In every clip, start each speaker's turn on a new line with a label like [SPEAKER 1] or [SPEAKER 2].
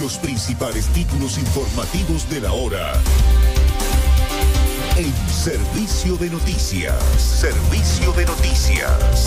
[SPEAKER 1] Los principales títulos informativos de la hora. En Servicio de Noticias. Servicio de Noticias.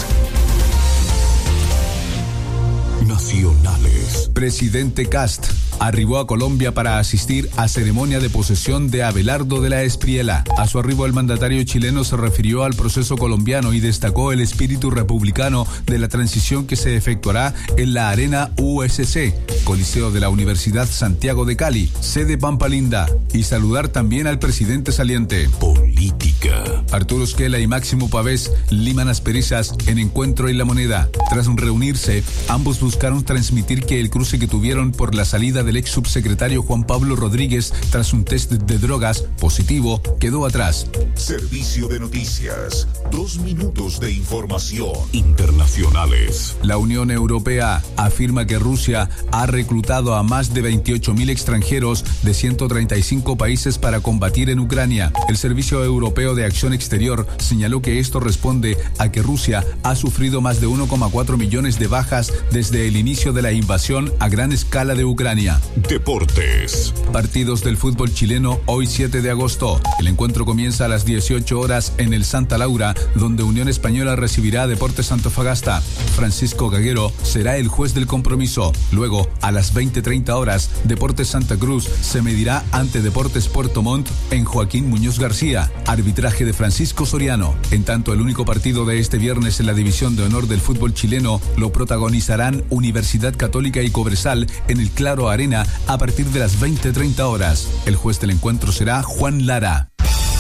[SPEAKER 1] Nacionales.
[SPEAKER 2] Presidente Kast arribó a Colombia para asistir a ceremonia de posesión de Abelardo de la Espriella. A su arribo, el mandatario chileno se refirió al proceso colombiano y destacó el espíritu republicano de la transición que se efectuará en la Arena USC, Coliseo de la Universidad Santiago de Cali, sede Pampa Linda, y saludar también al presidente saliente.
[SPEAKER 1] Política.
[SPEAKER 2] Arturo Esquela y Máximo Pavés liman asperezas en Encuentro en La Moneda. Tras reunirse, ambos buscaron transmitir que el cruce que tuvieron por la salida del ex subsecretario Juan Pablo Rodríguez tras un test de drogas positivo quedó atrás.
[SPEAKER 1] Servicio de Noticias. 2 minutos de información. Internacionales.
[SPEAKER 2] La Unión Europea afirma que Rusia ha reclutado a más de 28.000 extranjeros de 135 países para combatir en Ucrania. El Servicio Europeo de Acción Exterior señaló que esto responde a que Rusia ha sufrido más de 1,4 millones de bajas desde el inicio de la invasión a gran escala de Ucrania.
[SPEAKER 1] Deportes.
[SPEAKER 2] Partidos del fútbol chileno hoy 7 de agosto. El encuentro comienza a las 18 horas en el Santa Laura, donde Unión Española recibirá a Deportes Antofagasta. Francisco Gaguero será el juez del compromiso. Luego, a las 20:30 horas, Deportes Santa Cruz se medirá ante Deportes Puerto Montt en Joaquín Muñoz García. Arbitraje de Francisco Soriano. En tanto, el único partido de este viernes en la división de honor del fútbol chileno lo protagonizarán Universidad Católica y Cobresal en el Claro Arena a partir de las 20:30 horas. El juez del encuentro será Juan Lara.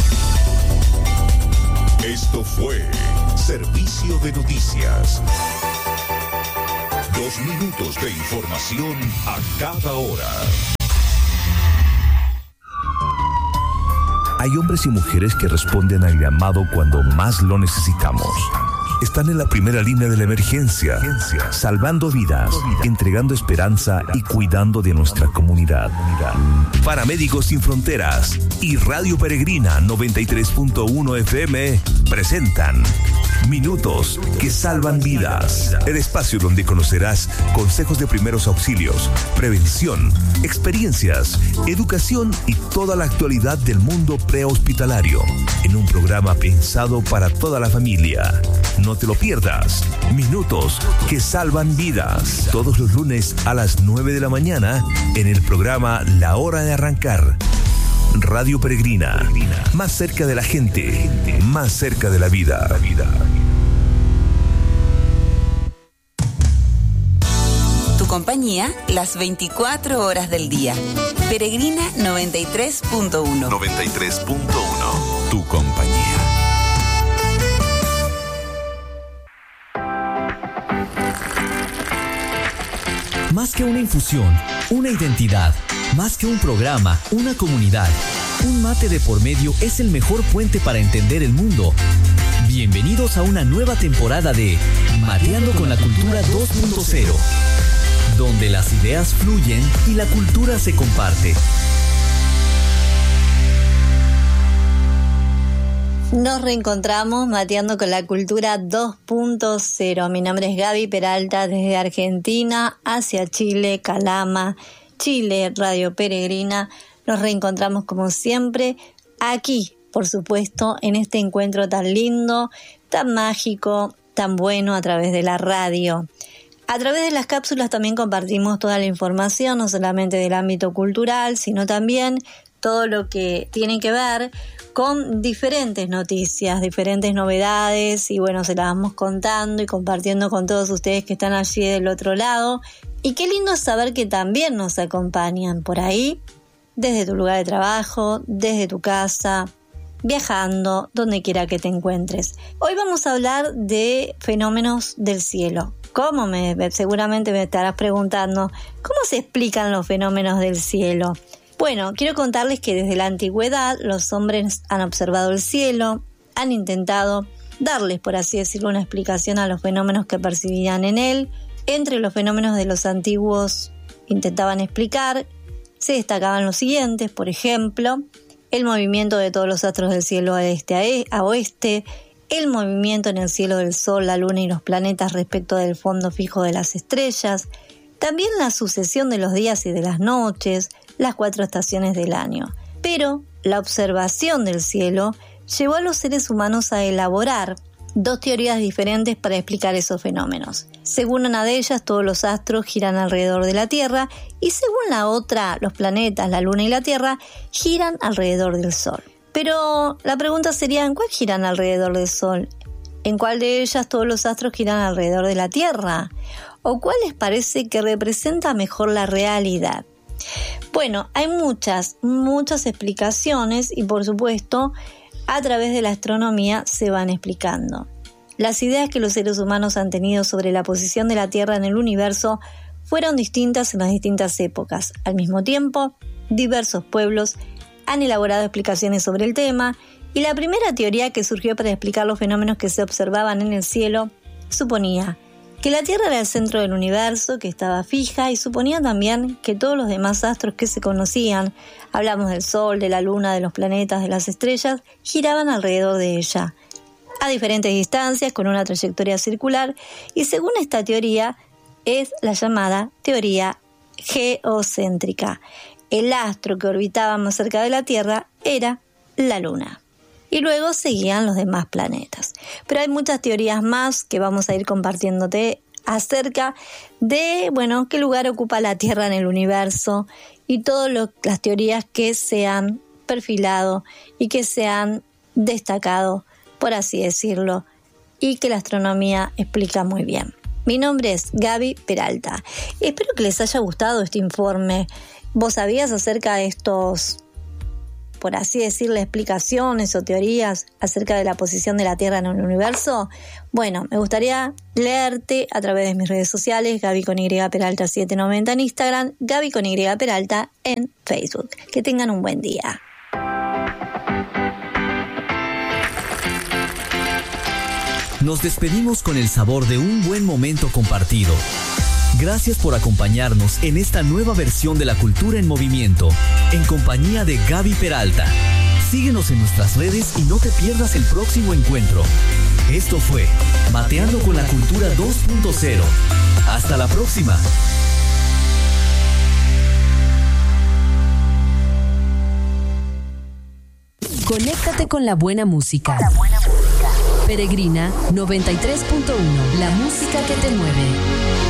[SPEAKER 1] Esto fue Servicio de Noticias. 2 minutos de información a cada hora.
[SPEAKER 3] Hay hombres y mujeres que responden al llamado cuando más lo necesitamos. Están en la primera línea de la emergencia, salvando vidas, entregando esperanza y cuidando de nuestra comunidad. Paramédicos Sin Fronteras y Radio Peregrina 93.1 FM presentan Minutos que Salvan Vidas, el espacio donde conocerás consejos de primeros auxilios, prevención, experiencias, educación y toda la actualidad del mundo prehospitalario, en un programa pensado para toda la familia. No te lo pierdas. Minutos que Salvan Vidas. Todos los lunes a las 9 de la mañana en el programa La Hora de Arrancar. Radio Peregrina. Más cerca de la gente. Más cerca de la vida.
[SPEAKER 4] Tu compañía las 24 horas del día. Peregrina 93.1.
[SPEAKER 1] 93.1. Tu compañía.
[SPEAKER 5] Más que una infusión, una identidad. Más que un programa, una comunidad. Un mate de por medio es el mejor puente para entender el mundo. Bienvenidos a una nueva temporada de Mateando con la Cultura 2.0, donde las ideas fluyen y la cultura se comparte.
[SPEAKER 6] Nos reencontramos mateando con la cultura 2.0. Mi nombre es Gaby Peralta desde Argentina hacia Chile, Calama, Chile, Radio Peregrina. Nos reencontramos como siempre aquí, por supuesto, en este encuentro tan lindo, tan mágico, tan bueno a través de la radio. A través de las cápsulas también compartimos toda la información, no solamente del ámbito cultural, sino también todo lo que tiene que ver con diferentes noticias, diferentes novedades, y bueno, se las vamos contando y compartiendo con todos ustedes que están allí del otro lado. Y qué lindo saber que también nos acompañan por ahí, desde tu lugar de trabajo, desde tu casa, viajando, donde quiera que te encuentres. Hoy vamos a hablar de fenómenos del cielo. ¿Cómo? Seguramente me estarás preguntando, ¿cómo se explican los fenómenos del cielo? Bueno, quiero contarles que desde la antigüedad los hombres han observado el cielo, han intentado darles, por así decirlo, una explicación a los fenómenos que percibían en él. Entre los fenómenos de los antiguos intentaban explicar, se destacaban los siguientes, por ejemplo, el movimiento de todos los astros del cielo de este a oeste, el movimiento en el cielo del Sol, la Luna y los planetas respecto del fondo fijo de las estrellas, también la sucesión de los días y de las noches, las 4 estaciones del año. Pero la observación del cielo llevó a los seres humanos a elaborar 2 teorías diferentes para explicar esos fenómenos. Según una de ellas, todos los astros giran alrededor de la Tierra y según la otra, los planetas, la Luna y la Tierra giran alrededor del Sol. Pero la pregunta sería, ¿en cuál giran alrededor del Sol? ¿En cuál de ellas todos los astros giran alrededor de la Tierra? ¿O cuál les parece que representa mejor la realidad? Bueno, hay muchas explicaciones y por supuesto a través de la astronomía se van explicando. Las ideas que los seres humanos han tenido sobre la posición de la Tierra en el universo fueron distintas en las distintas épocas. Al mismo tiempo, diversos pueblos han elaborado explicaciones sobre el tema y la primera teoría que surgió para explicar los fenómenos que se observaban en el cielo suponía que la Tierra era el centro del universo, que estaba fija, y suponía también que todos los demás astros que se conocían, hablamos del Sol, de la Luna, de los planetas, de las estrellas, giraban alrededor de ella, a diferentes distancias, con una trayectoria circular, y según esta teoría, es la llamada teoría geocéntrica. El astro que orbitaba más cerca de la Tierra era la Luna. Y luego seguían los demás planetas. Pero hay muchas teorías más que vamos a ir compartiéndote acerca de, qué lugar ocupa la Tierra en el universo y todas las teorías que se han perfilado y que se han destacado, por así decirlo, y que la astronomía explica muy bien. Mi nombre es Gaby Peralta. Espero que les haya gustado este informe. ¿Vos sabías acerca de estos, por así decirle, explicaciones o teorías acerca de la posición de la Tierra en el universo? Bueno, me gustaría leerte a través de mis redes sociales, Gaby con Y Peralta 790 en Instagram, Gaby con Y Peralta en Facebook. Que tengan un buen día.
[SPEAKER 5] Nos despedimos con el sabor de un buen momento compartido. Gracias por acompañarnos en esta nueva versión de La Cultura en Movimiento, en compañía de Gaby Peralta. Síguenos en nuestras redes y no te pierdas el próximo encuentro. Esto fue Mateando con la Cultura 2.0. Hasta la próxima.
[SPEAKER 7] Conéctate con la buena música. Peregrina 93.1, la música que te mueve.